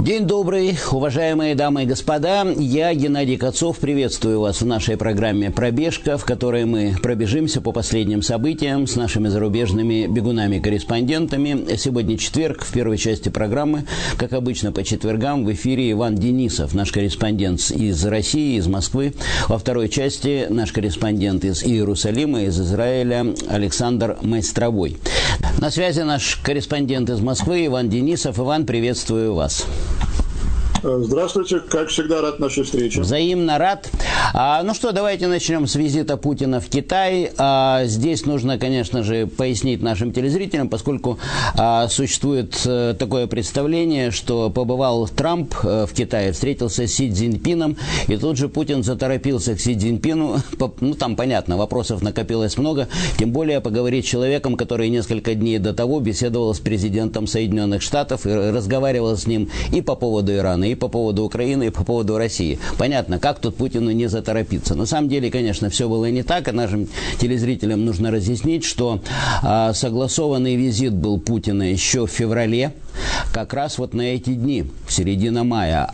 День добрый, уважаемые дамы и господа. Я, Геннадий Кацов, приветствую вас в нашей программе «Пробежка», в которой мы пробежимся по последним событиям с нашими зарубежными бегунами-корреспондентами. Сегодня четверг, в первой части программы, как обычно по четвергам, в эфире Иван Денисов, наш корреспондент из России, из Москвы. Во второй части наш корреспондент из Иерусалима, из Израиля, Александр Майстровой. На связи наш корреспондент из Москвы Иван Денисов. Иван, приветствую вас. Здравствуйте, как всегда, рад нашей встрече. Взаимно рад. Ну что, давайте начнем с визита Путина в Китай. Здесь нужно, конечно же, пояснить нашим телезрителям, поскольку существует такое представление, что побывал Трамп в Китае, встретился с Си Цзиньпином, и тут же Путин заторопился к Си Цзиньпину. Ну, там, понятно, вопросов накопилось много, тем более поговорить с человеком, который несколько дней до того беседовал с президентом Соединенных Штатов и разговаривал с ним и по поводу Ирана, и по поводу Украины, и по поводу России. Понятно, как тут Путину не заторопиться. На самом деле, конечно, все было не так, и нашим телезрителям нужно разъяснить, что согласованный визит был Путина еще в феврале, как раз вот на эти дни, середина мая.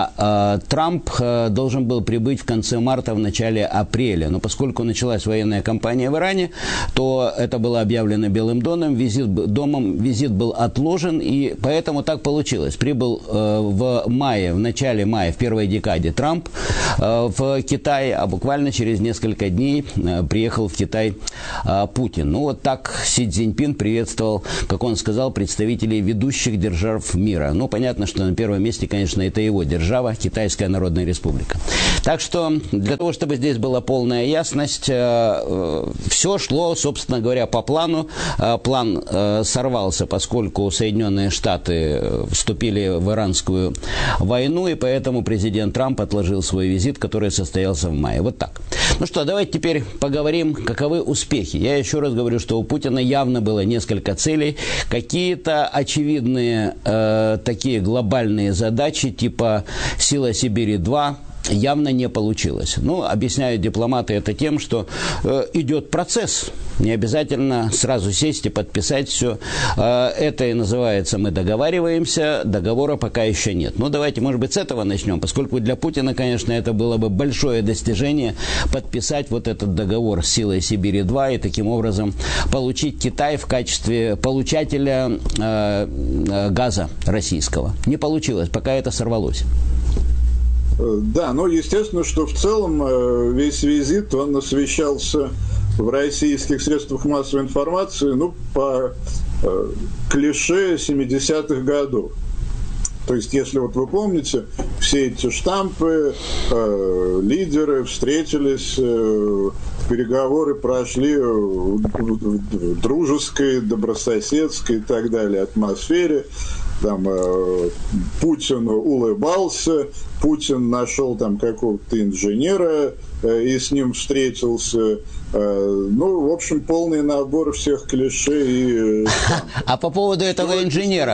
Трамп должен был прибыть в конце марта, в начале апреля. Но поскольку началась военная кампания в Иране, то это было объявлено Белым домом, визит был отложен, и поэтому так получилось. Прибыл в мае, в начале мая, в первой декаде Трамп в Китай, а буквально через несколько дней приехал в Китай Путин. Ну вот так Си Цзиньпин приветствовал, как он сказал, представителей ведущих держав мира. Ну, понятно, что на первом месте, конечно, это его держава, Китайская Народная Республика. Так что, для того, чтобы здесь была полная ясность, все шло, собственно говоря, по плану. План сорвался, поскольку Соединенные Штаты вступили в иранскую войну, и поэтому президент Трамп отложил свой визит, который состоялся в мае. Вот так. Ну что, давайте теперь поговорим, каковы успехи. Я еще раз говорю, что у Путина явно было несколько целей. Какие-то очевидные такие глобальные задачи, типа «Сила Сибири-2», явно не получилось. Ну, объясняют дипломаты это тем, что идет процесс. Не обязательно сразу сесть и подписать все. Это и называется «мы договариваемся», договора пока еще нет. Ну, давайте, может быть, с этого начнем, поскольку для Путина, конечно, это было бы большое достижение подписать вот этот договор с «Силой Сибири-2» и таким образом получить Китай в качестве получателя газа российского. Не получилось, пока это сорвалось. Да, ну, естественно, что в целом весь визит, он освещался в российских средствах массовой информации, ну, по клише 70-х годов. То есть, если вот вы помните, все эти штампы, лидеры встретились, переговоры прошли в дружеской, добрососедской и так далее атмосфере. Там Путин улыбался, Путин нашел там какого-то инженера и с ним встретился. Ну, в общем, полный набор всех клише. А по поводу этого инженера,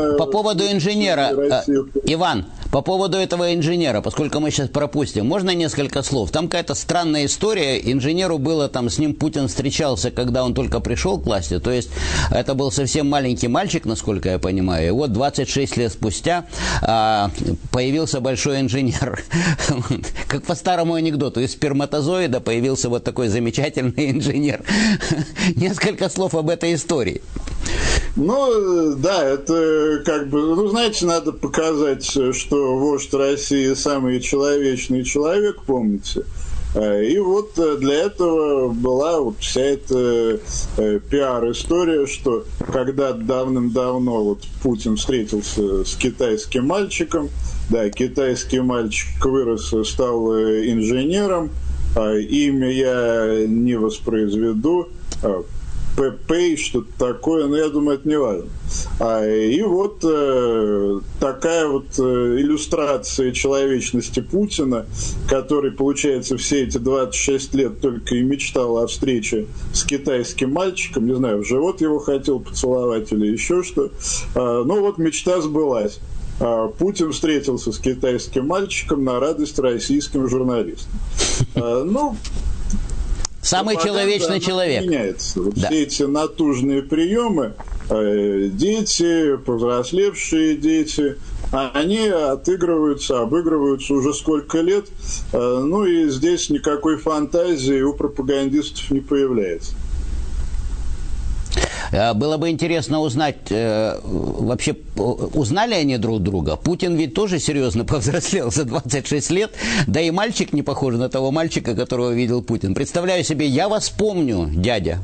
Иван, по поводу этого инженера, поскольку мы сейчас пропустим, можно несколько слов? Там какая-то странная история. Инженеру было там, с ним Путин встречался, когда он только пришел к власти. То есть это был совсем маленький мальчик, насколько я понимаю. И вот 26 лет спустя появился большой инженер. Как по старому анекдоту, из сперматозоида появился вот такой замечательный инженер. Несколько слов об этой истории. Ну, да, это как бы, ну, знаете, надо показать, что вождь России самый человечный человек, помните? И вот для этого была вот вся эта пиар-история, что когда давным-давно вот Путин встретился с китайским мальчиком, да, китайский мальчик вырос, стал инженером, имя я не воспроизведу, ПП, что-то такое, но я думаю, это не важно. И вот такая вот иллюстрация человечности Путина, который, получается, все эти 26 лет только и мечтал о встрече с китайским мальчиком, не знаю, в живот его хотел поцеловать или еще что. Ну вот мечта сбылась. Путин встретился с китайским мальчиком на радость российским журналистам. Ну, самый человечный человек. Меняется. Вот да. Все эти натужные приемы, дети, повзрослевшие дети, они отыгрываются, обыгрываются уже сколько лет, ну и здесь никакой фантазии у пропагандистов не появляется. Было бы интересно узнать, вообще, узнали они друг друга? Путин ведь тоже серьезно повзрослел за 26 лет, да и мальчик не похож на того мальчика, которого видел Путин. Представляю себе, я вас помню, дядя.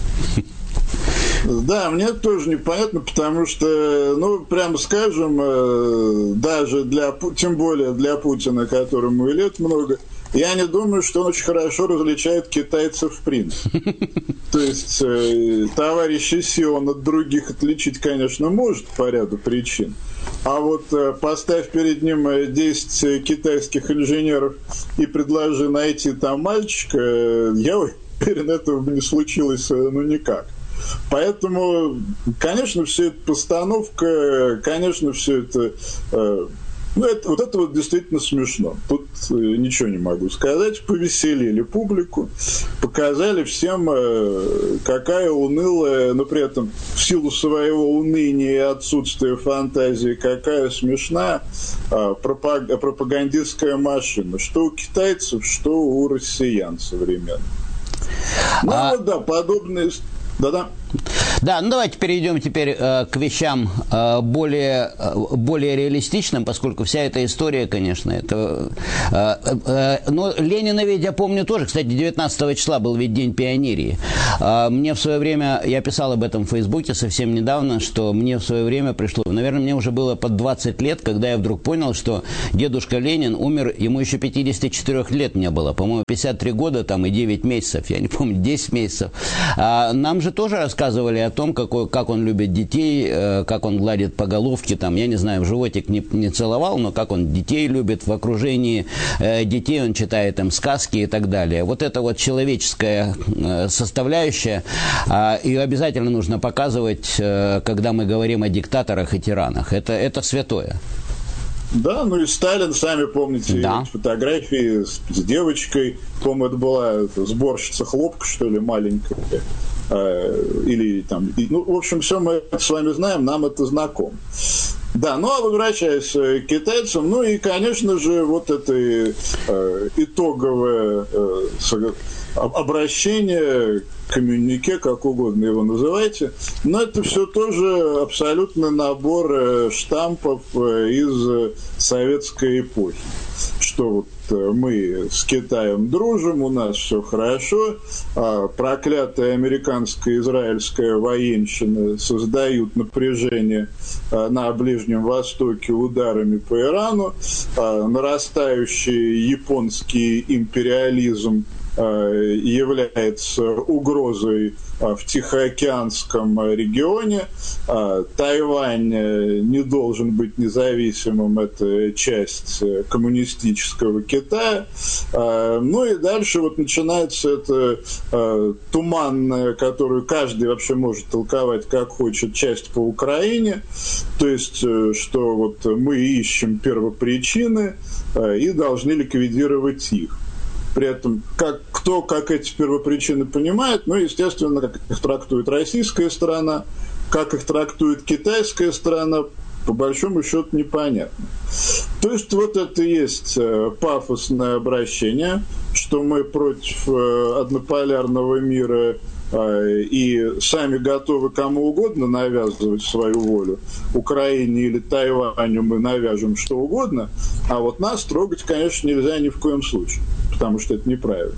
Да, мне тоже непонятно, потому что, ну, прямо скажем, даже тем более для Путина, которому и лет много, я не думаю, что он очень хорошо различает китайцев в принципе. То есть товарища Си он от других отличить, конечно, может по ряду причин. А вот поставь перед ним 10 китайских инженеров и предложи найти там мальчика, я уверен, этого бы не случилось ну никак. Поэтому, конечно, все это постановка, конечно, все это... вот это вот действительно смешно. Тут ничего не могу сказать. Повеселили публику, показали всем, какая унылая, но при этом в силу своего уныния и отсутствия фантазии, какая смешная пропагандистская машина. Что у китайцев, что у россиян современных. Ну вот да, подобные... Да-да. Да, ну давайте перейдем теперь к вещам более реалистичным, поскольку вся эта история, конечно, это... но Ленина ведь, я помню тоже, кстати, 19 числа был ведь День пионерии. Мне в свое время, я писал об этом в Фейсбуке совсем недавно, что мне в свое время пришло, наверное, мне уже было под 20 лет, когда я вдруг понял, что дедушка Ленин умер, ему еще 54 лет не было, по-моему, 53 года там и 9 месяцев, я не помню, 10 месяцев. Нам же тоже рассказывали о том, как он любит детей, как он гладит по головке, там, я не знаю, в животик не целовал, но как он детей любит, в окружении детей он читает им сказки и так далее. Вот это вот человеческая составляющая, ее обязательно нужно показывать, когда мы говорим о диктаторах и тиранах. Это святое. Да, ну и Сталин, сами помните, да. Фотографии с девочкой, по-моему, это была сборщица хлопка, что ли, маленькая. Или там, ну, в общем, все мы это с вами знаем, нам это знакомо. Да, ну а возвращаясь к китайцам, ну и, конечно же, вот это итоговое обращение, коммюнике, как угодно его называйте, но это все тоже абсолютно набор штампов из советской эпохи. Что вот мы с Китаем дружим, у нас все хорошо, а проклятая американская израильская военщина создают напряжение на Ближнем Востоке ударами по Ирану, нарастающий японский империализм является угрозой в Тихоокеанском регионе. Тайвань не должен быть независимым, это часть коммунистического Китая. Ну и дальше вот начинается это туманная, которую каждый вообще может толковать как хочет, часть по Украине. То есть, что вот мы ищем первопричины и должны ликвидировать их. При этом кто как эти первопричины понимает, ну, естественно, как их трактует российская сторона, как их трактует китайская сторона, по большому счету непонятно. То есть вот это и есть пафосное обращение, что мы против однополярного мира и сами готовы кому угодно навязывать свою волю. Украине или Тайваню мы навяжем что угодно, а вот нас трогать, конечно, нельзя ни в коем случае, потому что это неправильно.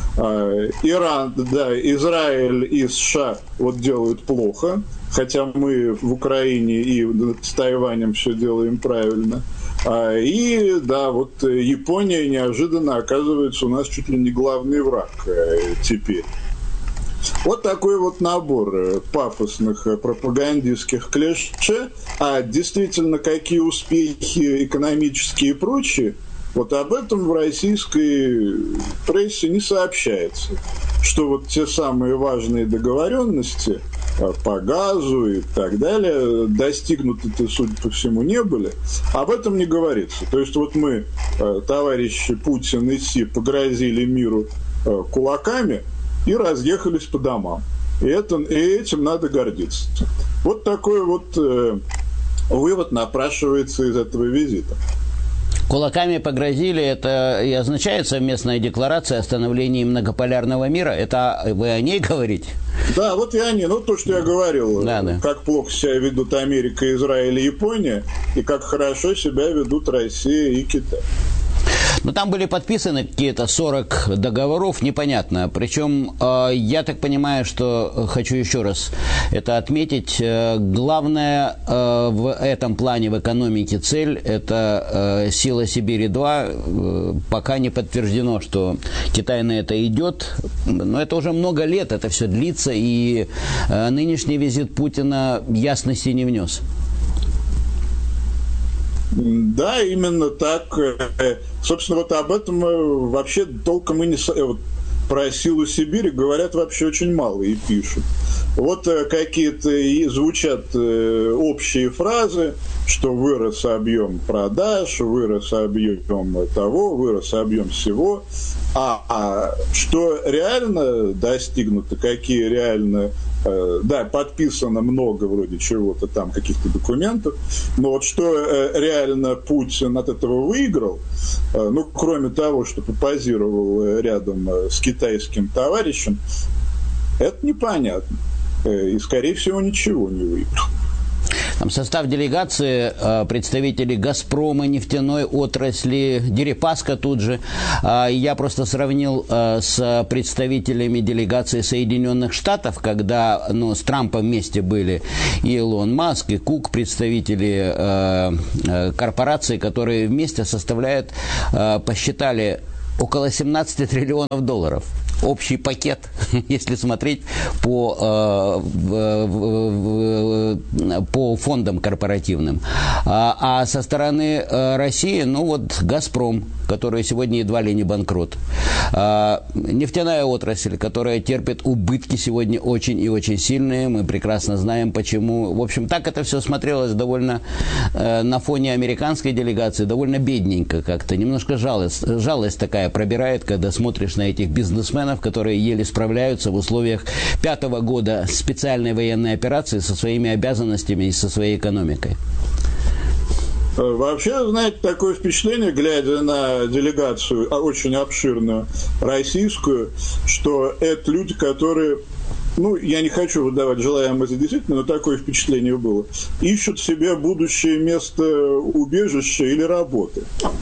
Иран, да, Израиль и США вот делают плохо, хотя мы в Украине и с Тайванем все делаем правильно. И, да, вот Япония неожиданно оказывается у нас чуть ли не главный враг теперь. Вот такой вот набор пафосных пропагандистских клише. А действительно, какие успехи экономические и прочие, вот об этом в российской прессе не сообщается. Что вот те самые важные договоренности по газу и так далее достигнуты-то, судя по всему, не были. Об этом не говорится. То есть вот мы, товарищи Путин и Си, погрозили миру кулаками и разъехались по домам. И этим надо гордиться. Вот такое вот вывод напрашивается из этого визита. Кулаками погрозили, это и означает совместная декларация о становлении многополярного мира? Это вы о ней говорите? Да, вот и они. Ну, то, что я говорил. Да. Как плохо себя ведут Америка, Израиль и Япония, и как хорошо себя ведут Россия и Китай. Но там были подписаны какие-то 40 договоров, непонятно. Причем, я так понимаю, что, хочу еще раз это отметить, главная в этом плане, в экономике цель, это сила Сибири-2. Пока не подтверждено, что Китай на это идет. Но это уже много лет, это все длится, и нынешний визит Путина ясности не внес. Да, именно так. Собственно, вот об этом вообще толком и не... Про силу Сибири говорят вообще очень мало и пишут. Вот какие-то и звучат общие фразы, что вырос объем продаж, вырос объем того, вырос объем всего. А что реально достигнуто, какие реально... Да, подписано много вроде чего-то там, каких-то документов, но вот что реально Путин от этого выиграл, ну, кроме того, что попозировал рядом с китайским товарищем, это непонятно. И, скорее всего, ничего не выиграл. Там состав делегации, представители «Газпрома», нефтяной отрасли, Дерипаска тут же. Я просто сравнил с представителями делегации Соединенных Штатов, когда с Трампом вместе были и Илон Маск, и Кук, представители корпораций, которые вместе составляют, посчитали, около 17 триллионов долларов. Общий пакет, если смотреть по фондам корпоративным. А со стороны России, «Газпром», который сегодня едва ли не банкрот. Нефтяная отрасль, которая терпит убытки сегодня очень и очень сильные. Мы прекрасно знаем, почему. В общем, так это все смотрелось довольно на фоне американской делегации, довольно бедненько как-то. Немножко жалость такая пробирает, когда смотришь на этих бизнесменов, которые еле справляются в условиях 5-го года специальной военной операции со своими обязанностями и со своей экономикой. Вообще, знаете, такое впечатление, глядя на делегацию, очень обширную, российскую, что это люди, которые, я не хочу выдавать желаемое за действительно, но такое впечатление было, ищут себе будущее место убежища или работы.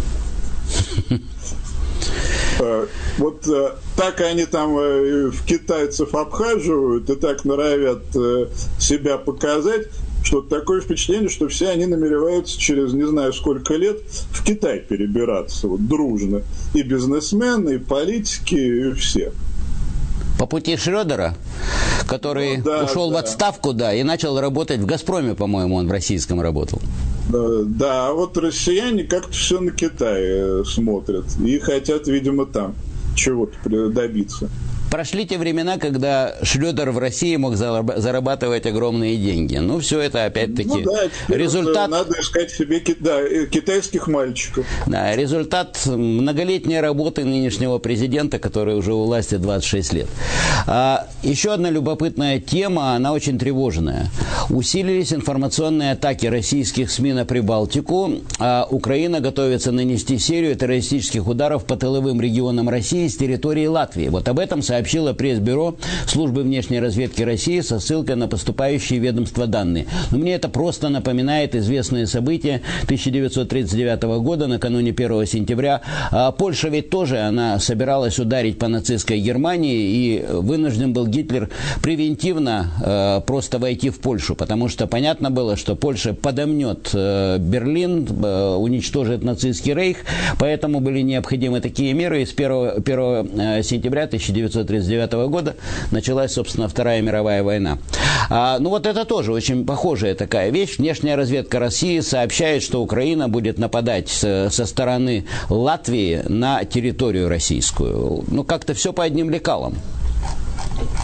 Вот так они там в китайцев обхаживают и так норовят себя показать, что такое впечатление, что все они намереваются через не знаю сколько лет в Китай перебираться, дружно. И бизнесмены, и политики, и все. По пути Шрёдера, который ушел в отставку, и начал работать в «Газпроме», по-моему, он в российском работал. Да, а вот россияне как-то все на Китай смотрят и хотят, видимо, там чего-то добиться. Прошли те времена, когда Шрёдер в России мог зарабатывать огромные деньги. Все это, опять-таки, результат... Надо искать себе китайских мальчиков. Да, результат многолетней работы нынешнего президента, который уже у власти 26 лет. Еще одна любопытная тема, она очень тревожная. Усилились информационные атаки российских СМИ на Прибалтику. Украина готовится нанести серию террористических ударов по тыловым регионам России с территории Латвии. Вот об этом сообщило пресс-бюро Службы внешней разведки России со ссылкой на поступающие в ведомство данные. Но мне это просто напоминает известные события 1939 года, накануне 1 сентября. Польша ведь тоже, она собиралась ударить по нацистской Германии, и вынужден был Гитлер превентивно просто войти в Польшу, потому что понятно было, что Польша подомнет Берлин, уничтожит нацистский рейх, поэтому были необходимы такие меры, и с 1 сентября 1939 года началась, собственно, Вторая мировая война. Это тоже очень похожая такая вещь. Внешняя разведка России сообщает, что Украина будет нападать со стороны Латвии на территорию российскую. Как-то все по одним лекалам.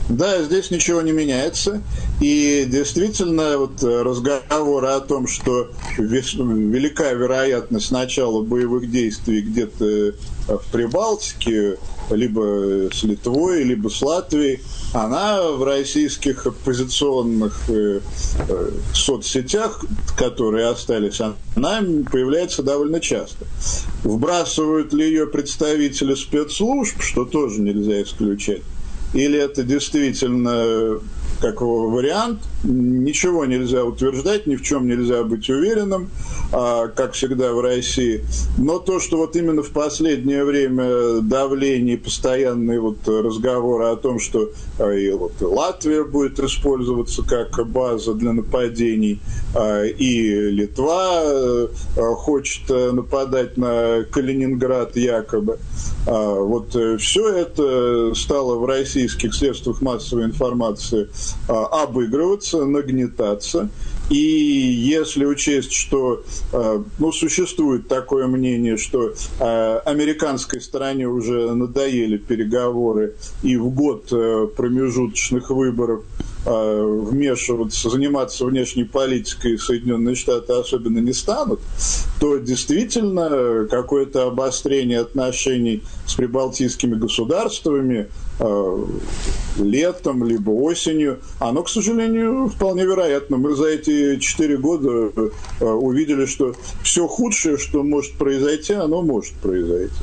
Да, здесь ничего не меняется. И действительно, вот разговоры о том, что велика вероятность начала боевых действий где-то в Прибалтике, либо с Литвой, либо с Латвией, она в российских оппозиционных соцсетях, которые остались, она появляется довольно часто. Вбрасывают ли ее представители спецслужб, что тоже нельзя исключать, или это действительно как вариант, ничего нельзя утверждать, ни в чем нельзя быть уверенным, как всегда в России. Но то, что вот именно в последнее время давление, постоянные вот разговоры о том, что и вот Латвия будет использоваться как база для нападений, и Литва хочет нападать на Калининград якобы. Вот все это стало в российских средствах массовой информации обыгрываться, нагнетаться. И если учесть, что существует такое мнение, что американской стороне уже надоели переговоры, и в год промежуточных выборов вмешиваться, заниматься внешней политикой Соединенные Штаты особенно не станут, то действительно какое-то обострение отношений с прибалтийскими государствами летом либо осенью, оно, к сожалению, вполне вероятно. Мы за эти 4 года увидели, что все худшее, что может произойти, оно может произойти.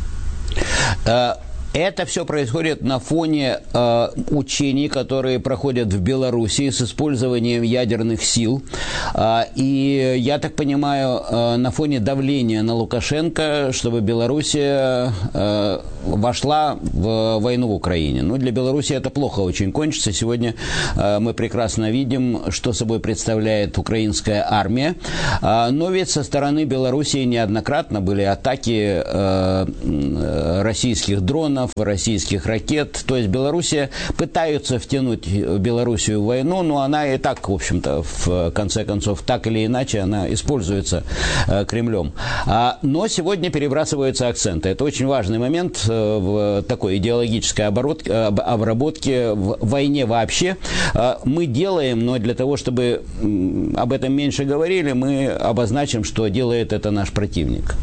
Это все происходит на фоне учений, которые проходят в Белоруссии с использованием ядерных сил. И, я так понимаю, на фоне давления на Лукашенко, чтобы Белоруссия вошла в войну в Украине. Ну, для Белоруссии это плохо очень кончится. Сегодня мы прекрасно видим, что собой представляет украинская армия. Но ведь со стороны Белоруссии неоднократно были атаки российских дронов, российских ракет. То есть Белоруссия пытаются втянуть Белоруссию в войну, но она и так, в общем-то, в конце концов, так или иначе, она используется Кремлем. Но сегодня перебрасываются акценты. Это очень важный момент в такой идеологической обработке, в войне вообще. Мы делаем, но для того, чтобы об этом меньше говорили, мы обозначим, что делает это наш противник.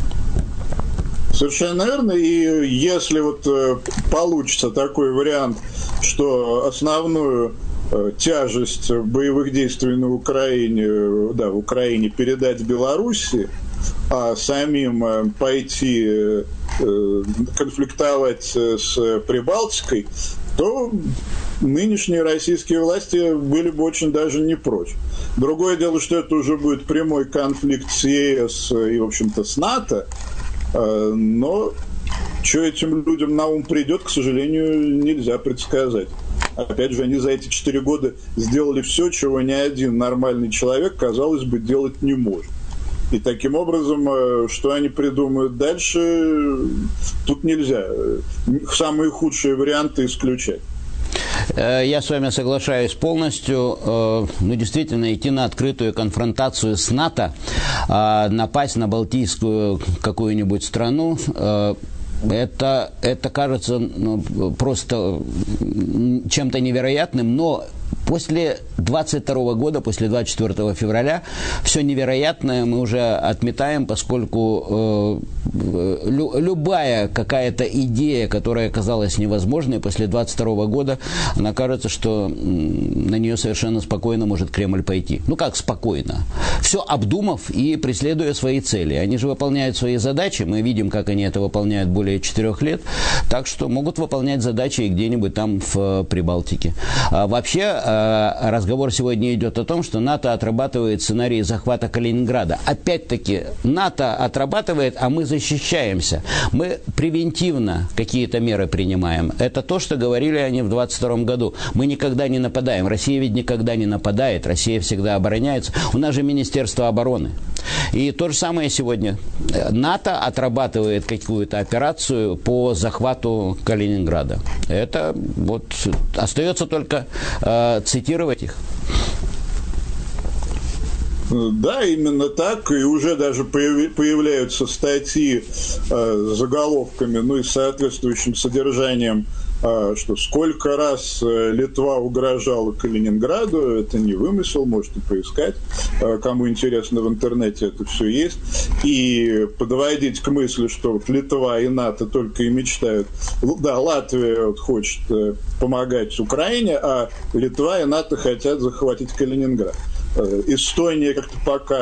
Совершенно верно. И если вот получится такой вариант, что основную тяжесть боевых действий на Украине, в Украине передать Белоруссии, а самим пойти конфликтовать с Прибалтикой, то нынешние российские власти были бы очень даже не прочь. Другое дело, что это уже будет прямой конфликт с ЕС и, в общем-то, с НАТО, но что этим людям на ум придет, к сожалению, нельзя предсказать. Опять же, они за эти 4 года сделали все, чего ни один нормальный человек, казалось бы, делать не может. И таким образом, что они придумают дальше, тут нельзя самые худшие варианты исключать. Я с вами соглашаюсь полностью. Действительно, идти на открытую конфронтацию с НАТО, напасть на балтийскую какую-нибудь страну, это кажется просто чем-то невероятным, но после 22 года, после 24 февраля, все невероятное мы уже отметаем, поскольку любая какая-то идея, которая казалась невозможной, после 22 года, она кажется, что на нее совершенно спокойно может Кремль пойти. Ну как спокойно? Все обдумав и преследуя свои цели. Они же выполняют свои задачи, мы видим, как они это выполняют более 4 лет, так что могут выполнять задачи и где-нибудь там в Прибалтике. Вообще, разговор сегодня идет о том, что НАТО отрабатывает сценарий захвата Калининграда. Опять-таки, НАТО отрабатывает, а мы защищаемся. Мы превентивно какие-то меры принимаем. Это то, что говорили они в 22 году. Мы никогда не нападаем. Россия ведь никогда не нападает. Россия всегда обороняется. У нас же Министерство обороны. И то же самое сегодня. НАТО отрабатывает какую-то операцию по захвату Калининграда. Это вот остается только цитировать их. Да, именно так. И уже даже появляются статьи с заголовками, и с соответствующим содержанием что сколько раз Литва угрожала Калининграду, это не вымысел, можете поискать, кому интересно, в интернете это все есть, и подводить к мысли, что вот Литва и НАТО только и мечтают, да, Латвия вот хочет помогать Украине, а Литва и НАТО хотят захватить Калининград. Эстония как-то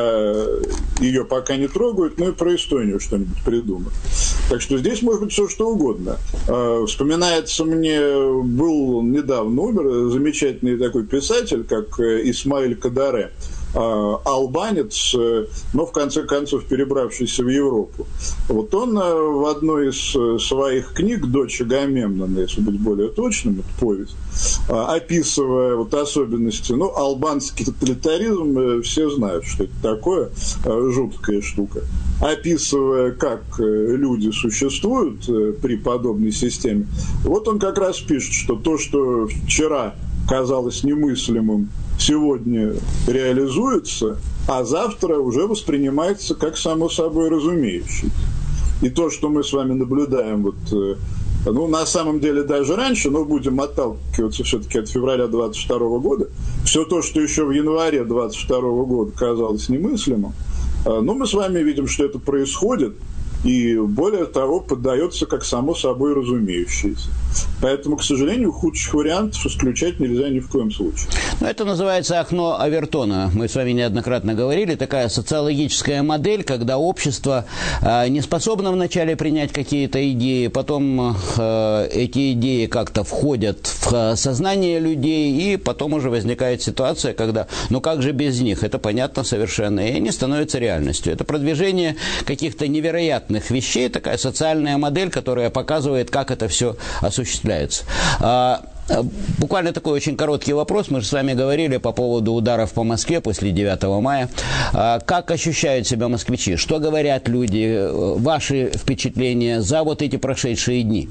ее пока не трогают, но и про Эстонию что-нибудь придумают. Так что здесь может быть все что угодно. Вспоминается мне, был недавно умер замечательный такой писатель, как Исмаиль Кадаре, албанец, но в конце концов перебравшийся в Европу. Вот он в одной из своих книг «Дочь Агамемнона», если быть более точным, это повесть, описывая вот особенности, албанский тоталитаризм, все знают, что это такое, жуткая штука, описывая, как люди существуют при подобной системе, вот он как раз пишет, что то, что вчера казалось немыслимым, сегодня реализуется, а завтра уже воспринимается как само собой разумеющееся. И то, что мы с вами наблюдаем, на самом деле даже раньше, но будем отталкиваться все-таки от февраля 22 года, все то, что еще в январе 22 года казалось немыслимым, мы с вами видим, что это происходит, и более того, поддается как само собой разумеющееся. Поэтому, к сожалению, худших вариантов исключать нельзя ни в коем случае. Это называется окно Авертона. Мы с вами неоднократно говорили. Такая социологическая модель, когда общество не способно вначале принять какие-то идеи, потом эти идеи как-то входят в сознание людей, и потом уже возникает ситуация, когда, как же без них? Это понятно совершенно. И они становятся реальностью. Это продвижение каких-то невероятных вещей, такая социальная модель, которая показывает, как это все осуществляется. Буквально такой очень короткий вопрос. Мы же с вами говорили по поводу ударов по Москве после 9 мая. Как ощущают себя москвичи? Что говорят люди? Ваши впечатления за вот эти прошедшие дни?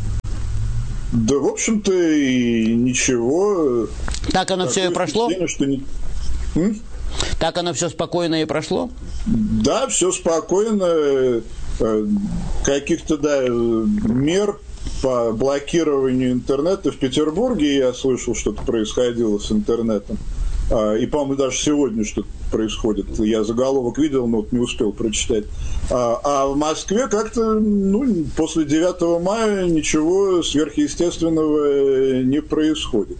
Да, в общем-то, и ничего. Так оно все и прошло? Так оно все спокойно и прошло? Да, все спокойно. Каких-то, мер по блокированию интернета в Петербурге, я слышал, что-то происходило с интернетом. И, по-моему, даже сегодня что-то происходит. Я заголовок видел, но не успел прочитать. А в Москве как-то, после 9 мая ничего сверхъестественного не происходит.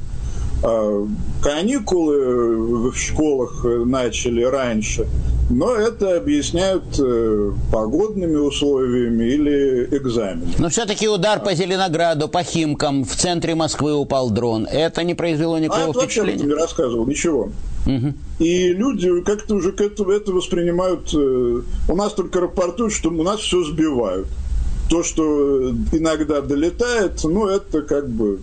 Каникулы в школах начали раньше, но это объясняют погодными условиями или экзаменами. Но все-таки удар по Зеленограду, по Химкам, в центре Москвы упал дрон. Это не произвело никакого впечатления? Я не рассказывал, ничего. Угу. И люди как-то уже это воспринимают. У нас только рапортуют, что у нас все сбивают. То, что иногда долетает, это как бы...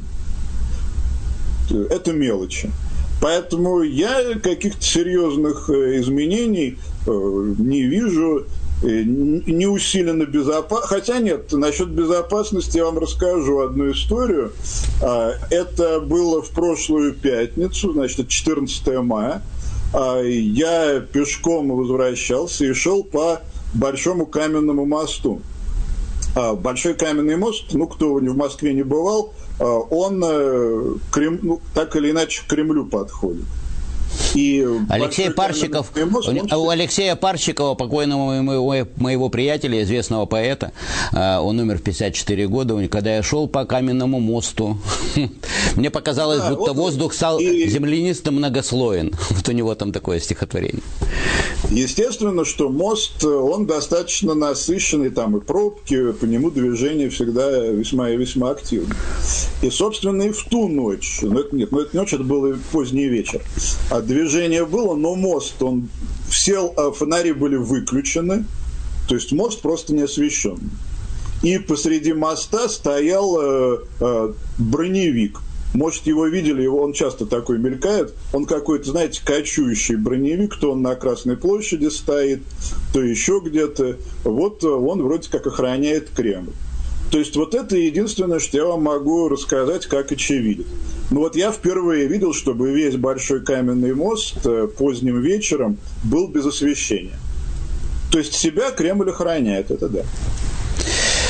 Это мелочи. Поэтому я каких-то серьезных изменений не вижу. Не усиленно безопасность. Хотя нет, насчет безопасности я вам расскажу одну историю. Это было в прошлую пятницу, значит, 14 мая. Я пешком возвращался и шел по Большому каменному мосту. Большой каменный мост, кто в Москве не бывал, он так или иначе к Кремлю подходит. И Алексей Парщиков, у Алексея Парщикова, покойного моего приятеля, известного поэта, он умер в 54 года, когда я шел по каменному мосту, мне показалось, будто воздух стал землянистым, многослоен. Вот у него там такое стихотворение. Естественно, что мост, он достаточно насыщенный, там и пробки, по нему движение всегда весьма и весьма активно. И, собственно, и в ту ночь, это не ночь, это был поздний вечер, движение было, но мост, фонари были выключены, то есть мост просто не освещен. И посреди моста стоял броневик. Может, его видели, он часто такой мелькает. Он какой-то, знаете, кочующий броневик, то он на Красной площади стоит, то еще где-то. Вот он вроде как охраняет Кремль. То есть вот это единственное, что я вам могу рассказать как очевидец. Я впервые видел, чтобы весь Большой каменный мост поздним вечером был без освещения. То есть себя Кремль охраняет, это да.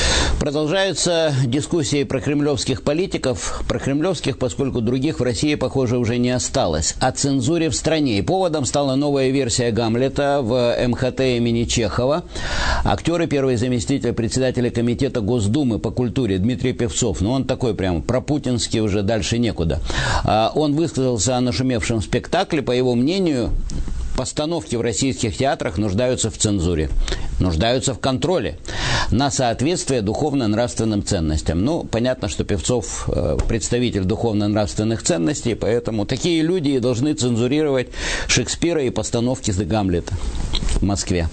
Продолжаются дискуссии про кремлевских политиков, поскольку других в России, похоже, уже не осталось, о цензуре в стране. И поводом стала новая версия «Гамлета» в МХТ имени Чехова. Актер и первый заместитель председателя комитета Госдумы по культуре Дмитрий Певцов, он такой прям пропутинский, уже дальше некуда. Он высказался о нашумевшем спектакле. По его мнению, постановки в российских театрах нуждаются в цензуре, нуждаются в контроле на соответствие духовно-нравственным ценностям. Понятно, что Певцов представитель духовно-нравственных ценностей, поэтому такие люди и должны цензурировать Шекспира и постановки Гамлета в Москве.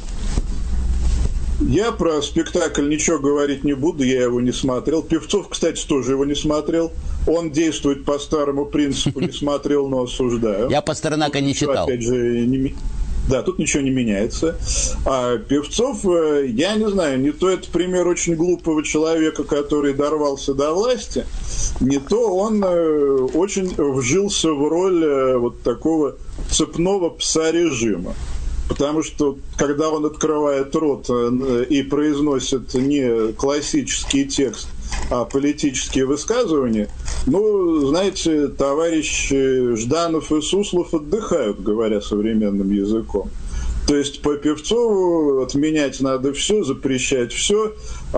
Я про спектакль ничего говорить не буду, я его не смотрел. Певцов, кстати, тоже его не смотрел. Он действует по старому принципу, не смотрел, но осуждаю. Я Пастернака не читал. Опять же, да, тут ничего не меняется. А Певцов, я не знаю, не то это пример очень глупого человека, который дорвался до власти, не то он очень вжился в роль вот такого цепного пса режима. Потому что, когда он открывает рот и произносит не классический текст, а политические высказывания, знаете, товарищи Жданов и Суслов отдыхают, говоря современным языком. То есть по Певцову отменять надо все, запрещать все.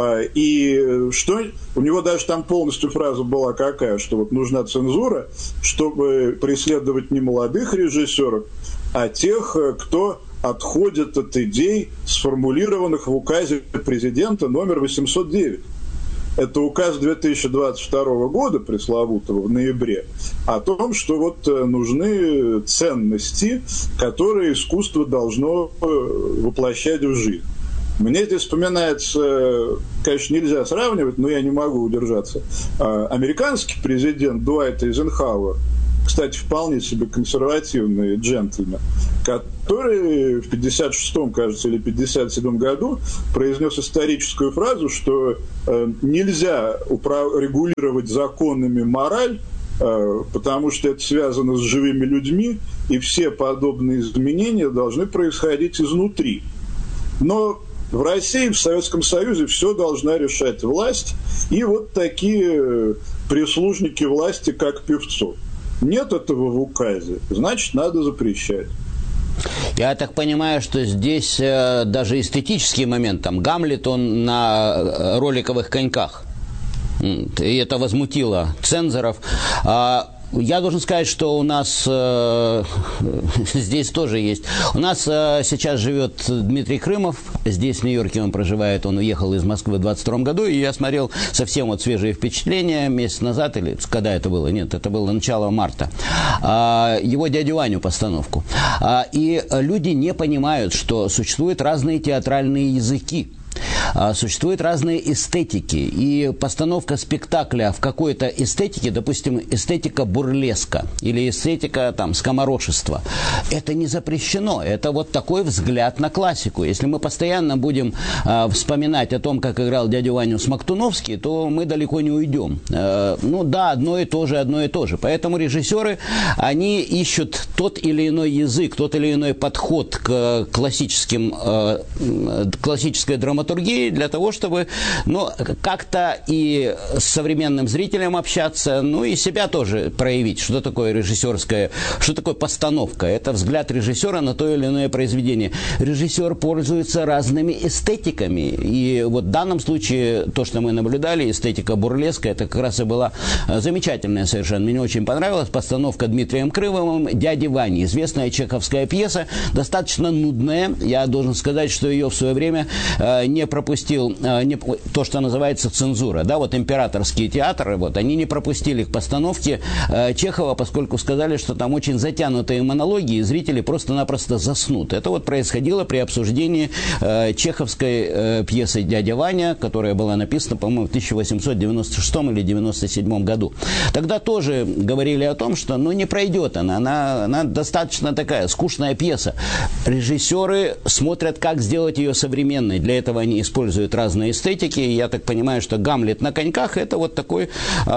И что у него даже там полностью фраза была какая, что вот нужна цензура, чтобы преследовать не молодых режиссеров, а тех, кто отходит от идей, сформулированных в указе президента номер 809. Это указ 2022 года, пресловутого, в ноябре, о том, что вот нужны ценности, которые искусство должно воплощать в жизнь. Мне здесь вспоминается, конечно, нельзя сравнивать, но я не могу удержаться, американский президент Дуайт Эйзенхауэр, кстати, вполне себе консервативный джентльмен, который в 56-м, кажется, или 57-м году произнес историческую фразу, что нельзя регулировать законами мораль, потому что это связано с живыми людьми, и все подобные изменения должны происходить изнутри. Но в России, в Советском Союзе все должна решать власть, и вот такие прислужники власти, как Певцов. Нет этого в указе, значит, надо запрещать. Я так понимаю, что здесь даже эстетический момент, там Гамлет, он на роликовых коньках, и это возмутило цензоров. Я должен сказать, что у нас здесь тоже есть. У нас сейчас живет Дмитрий Крымов, здесь в Нью-Йорке он проживает, он уехал из Москвы в 22 году, и я смотрел совсем вот свежие впечатления месяц назад, или когда это было? Нет, это было начало марта. Его «Дядю Ваню» постановку. И люди не понимают, что существуют разные театральные языки. Существуют разные эстетики, и постановка спектакля в какой-то эстетике, допустим, эстетика бурлеска или эстетика там скоморошества, это не запрещено, это вот такой взгляд на классику. Если мы постоянно будем вспоминать о том, как играл дядю Ваню Смоктуновский, то мы далеко не уйдем. Одно и то же. Поэтому режиссеры, они ищут тот или иной язык, тот или иной подход к классической драматургии, для того, чтобы как-то и с современным зрителем общаться, и себя тоже проявить. Что такое режиссерская, что такое постановка? Это взгляд режиссера на то или иное произведение. Режиссер пользуется разными эстетиками. И вот в данном случае то, что мы наблюдали, эстетика бурлеска, это как раз и была замечательная совершенно. Мне очень понравилась постановка Дмитрием Крымовым «Дяди Вани». Известная чеховская пьеса, достаточно нудная. Я должен сказать, что ее в свое время не пропустил то, что называется цензура. Да, вот императорские театры, они не пропустили к постановке Чехова, поскольку сказали, что там очень затянутые монологи, и зрители просто-напросто заснут. Это вот происходило при обсуждении чеховской пьесы «Дядя Ваня», которая была написана, по-моему, в 1896 или 1897 году. Тогда тоже говорили о том, что не пройдет она достаточно такая скучная пьеса. Режиссеры смотрят, как сделать ее современной. Для этого они используют используют разные эстетики. Я так понимаю, что «Гамлет на коньках» – это вот такой,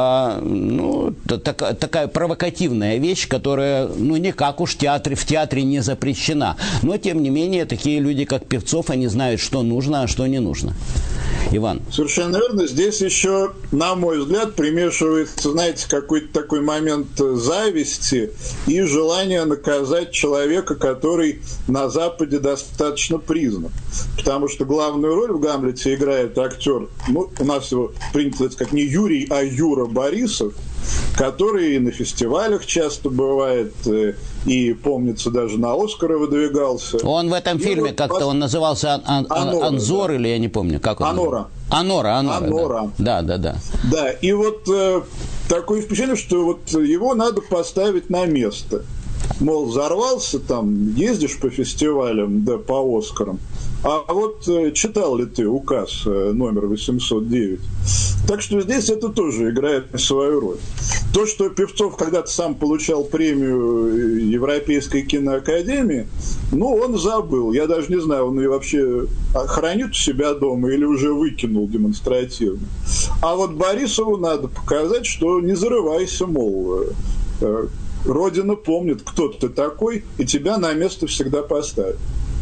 такая провокативная вещь, которая, не как уж в театре не запрещена. Но, тем не менее, такие люди, как Певцов, они знают, что нужно, а что не нужно. Иван. Совершенно верно. Здесь еще, на мой взгляд, примешивается, знаете, какой-то такой момент зависти и желание наказать человека, который на Западе достаточно признан. Потому что главную роль в «Гамлете» играет актер, у нас его принято сказать, как не Юрий, а Юра Борисов, который и на фестивалях часто бывает, и, помнится, даже на «Оскара» выдвигался. Он в этом фильме вот как-то, он назывался «Анзор», да. Или я не помню, как он Анора. Анора. Да. Да, и вот такое впечатление, что вот его надо поставить на место. Мол, взорвался там, ездишь по фестивалям, да, по «Оскарам». А вот читал ли ты указ номер 809? Так что здесь это тоже играет свою роль. То, что Певцов когда-то сам получал премию Европейской киноакадемии, он забыл. Я даже не знаю, он ее вообще хранит у себя дома или уже выкинул демонстративно. А вот Борисову надо показать, что не зарывайся, мол, Родина помнит, кто ты такой, и тебя на место всегда поставит.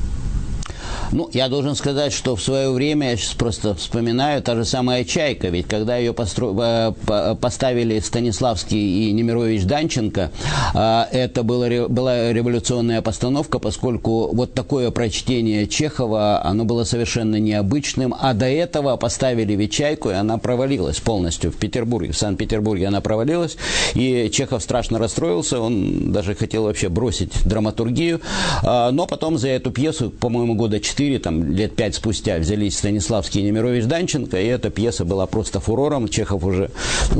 Я должен сказать, что в свое время, я сейчас просто вспоминаю, та же самая «Чайка», ведь когда ее поставили Станиславский и Немирович Данченко, это была революционная постановка, поскольку вот такое прочтение Чехова, оно было совершенно необычным, а до этого поставили ведь «Чайку», и она провалилась полностью в Петербурге, в Санкт-Петербурге она провалилась, и Чехов страшно расстроился, он даже хотел вообще бросить драматургию, но потом за эту пьесу, по-моему, года 4, там, лет 5 спустя взялись Станиславский и Немирович Данченко, и эта пьеса была просто фурором. Чехов уже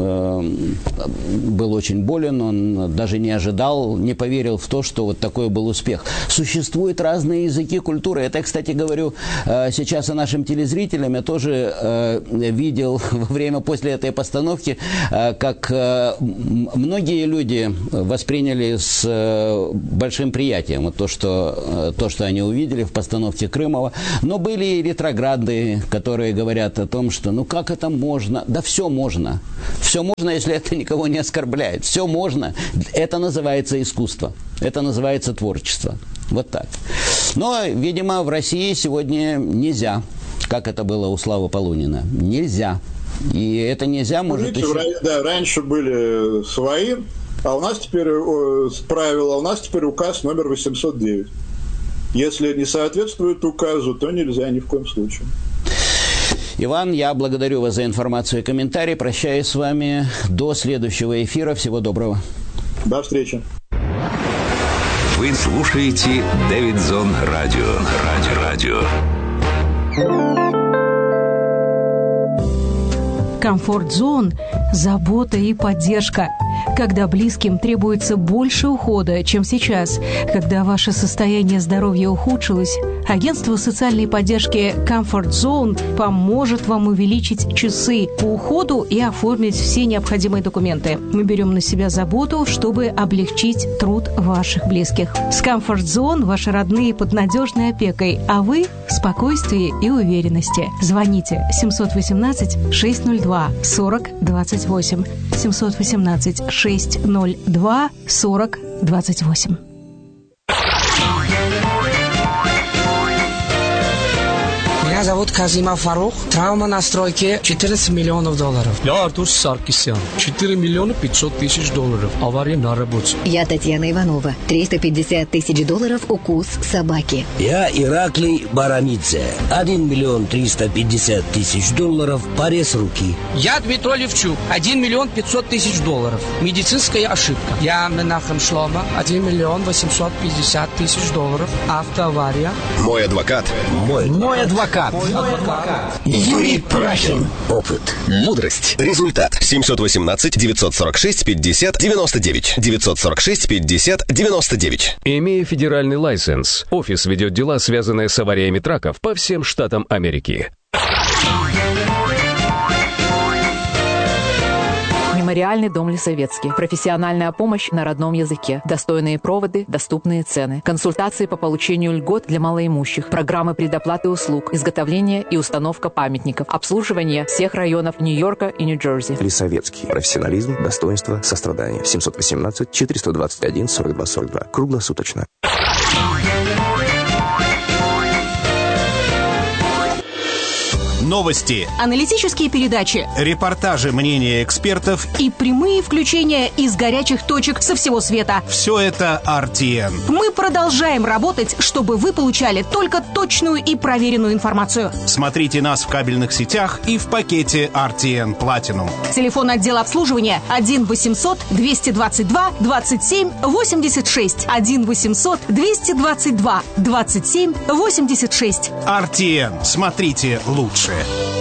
был очень болен, он даже не ожидал, не поверил в то, что вот такой был успех. Существуют разные языки культуры. Это, кстати, говорю сейчас о нашим телезрителям. Я тоже видел после этой постановки, как многие люди восприняли с большим приятием вот то, что они увидели в постановке Крымова. Но были и ретрограды, которые говорят о том, что как это можно? Да все можно. Все можно, если это никого не оскорбляет. Все можно. Это называется искусство. Это называется творчество. Вот так. Но, видимо, в России сегодня нельзя, как это было у Славы Полунина. Нельзя. И это нельзя, может... Да, раньше были свои, а у нас теперь правила, у нас теперь указ номер 809. Если не соответствует указу, то нельзя ни в коем случае. Иван, я благодарю вас за информацию и комментарий. Прощаюсь с вами до следующего эфира. Всего доброго. До встречи. Вы слушаете Дэвидсон Радио. Комфорт-зон – забота и поддержка. Когда близким требуется больше ухода, чем сейчас, когда ваше состояние здоровья ухудшилось, агентство социальной поддержки Comfort Zone поможет вам увеличить часы по уходу и оформить все необходимые документы. Мы берем на себя заботу, чтобы облегчить труд ваших близких. С Comfort Zone ваши родные под надежной опекой, а вы в спокойствии и уверенности. Звоните 718-602-4028. 718-602-4028. Меня зовут Казимов Фарух. Травма на стройке $14 миллионов. Я Артур Саркисян. $4 миллиона 500 тысяч. Авария на работе. Я Татьяна Иванова. $350 тысяч. Укус собаки. Я Ираклий Барамидзе. $1 миллион 350 тысяч. Порез руки. Я Дмитрий Левчук. $1 миллион 500 тысяч. Медицинская ошибка. Я Менахем Шлома. $1 миллион 850 тысяч. Автоавария. Мой адвокат. Мой адвокат. Юрий Прахин. Опыт. Мудрость. Результат. 718-946-50-99. 946-50-99. Имея федеральный лайсенс, офис ведет дела, связанные с авариями траков по всем штатам Америки. Мемориальный дом Лисовецкий. Профессиональная помощь на родном языке. Достойные проводы, доступные цены. Консультации по получению льгот для малоимущих. Программы предоплаты услуг. Изготовление и установка памятников. Обслуживание всех районов Нью-Йорка и Нью-Джерси. Лисовецкий. Профессионализм, достоинство, сострадание. 718-421-42-42. Круглосуточно. Новости, аналитические передачи, репортажи, мнения экспертов и прямые включения из горячих точек со всего света. Все это RTN. Мы продолжаем работать, чтобы вы получали только точную и проверенную информацию. Смотрите нас в кабельных сетях и в пакете RTN Platinum. Телефон отдела обслуживания 1-800-222-27-86. 1-800-222-27-86. RTN. Смотрите лучше.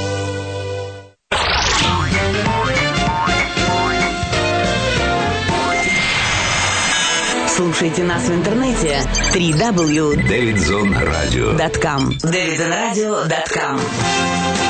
Слушайте нас в интернете www.davidzonradio.com. davidzonradio.com.